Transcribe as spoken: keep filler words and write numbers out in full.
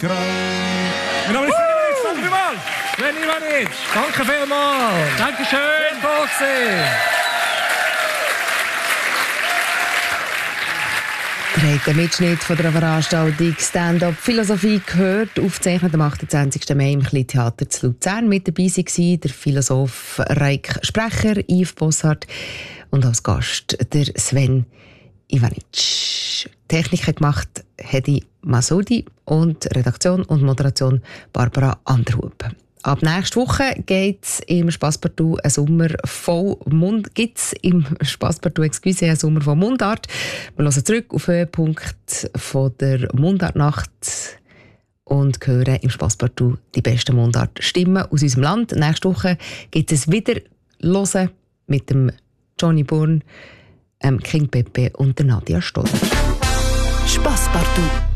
Mein Name ist Sven Ivanic. Sven Ivanic. Danke vielmals. Dankeschön. Ihr habt den Mitschnitt von der Veranstaltung Stand-up Philosophie gehört, aufgezeichnet am achtundzwanzigsten Mai im Kleintheater zu Luzern. Mit dabei war der Philosoph Reik Sprecher, Yves Bossart und als Gast der Sven Ivanic. Technik hat gemacht Hedi Masudi und Redaktion und Moderation Barbara Anderhub. Ab nächste Woche geht's im Spasspartout ein Sommer voll Mund, gibt's im Spasspartout, excuse, ein Sommer von Mundart. Wir hören zurück auf den Höhepunkt von der Mundartnacht und hören im Spasspartout die besten Mundartstimmen aus unserem Land. Nächste Woche gibt es wieder hören mit dem Johnny Bourne, ähm, King Pepe und der Nadia Stoller. Spasspartout.